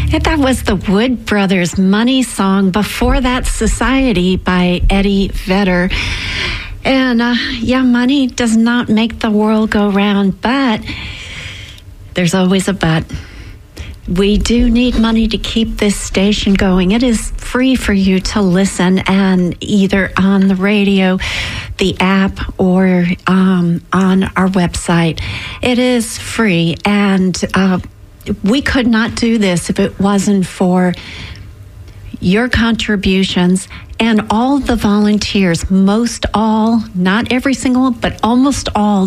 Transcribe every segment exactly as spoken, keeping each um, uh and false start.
That was the Wood Brothers Money Song. Before that, Society by Eddie Vedder. And uh, yeah, money does not make the world go round, but there's always a but. We do need money to keep this station going. It is free for you to listen, and either on the radio, the app, or um, on our website. It is free, and uh, we could not do this if it wasn't for your contributions and all the volunteers, most all, not every single, but almost all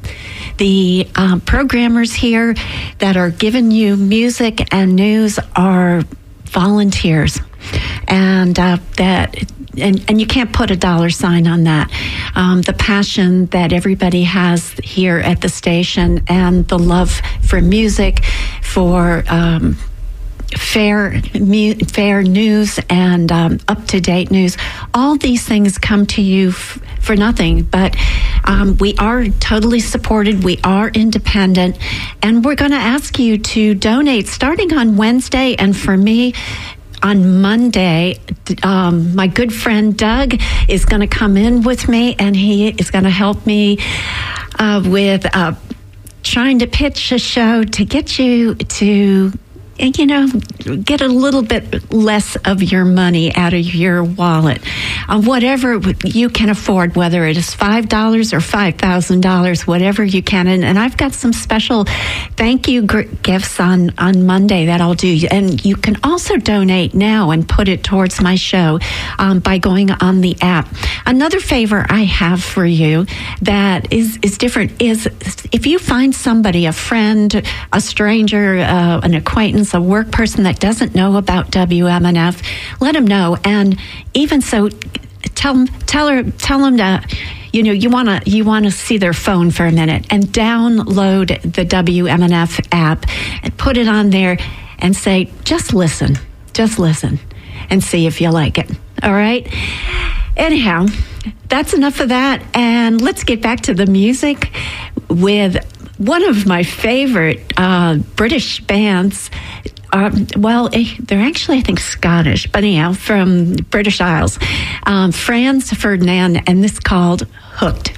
the uh, programmers here that are giving you music and news are volunteers. And uh, that, and, and you can't put a dollar sign on that. Um, the passion that everybody has here at the station, and the love for music, for um, fair mu- fair news, and um, up-to-date news. All these things come to you f- for nothing, but um, we are totally supported. We are independent, and we're going to ask you to donate starting on Wednesday. And for me, on Monday, um, my good friend Doug is going to come in with me, and he is going to help me uh, with uh, trying to pitch a show to get you to, you know, get a little bit less of your money out of your wallet. Uh, whatever you can afford, whether it is five dollars or five thousand dollars, whatever you can. And, and I've got some special thank you gr- gifts on, on Monday that I'll do. And you can also donate now and put it towards my show um, by going on the app. Another favor I have for you that is, is different is if you find somebody, a friend, a stranger, uh, an acquaintance, a work person that doesn't know about W M N F, let them know. And even so, tell tell her tell them to, you know, you want to you want to see their phone for a minute and download the W M N F app and put it on there and say, just listen, just listen, and see if you like it. All right. Anyhow, that's enough of that, and let's get back to the music with one of my favorite uh, British bands. Um, well, they're actually, I think, Scottish, but anyhow, from British Isles. Um, Franz Ferdinand, and this is called Hooked.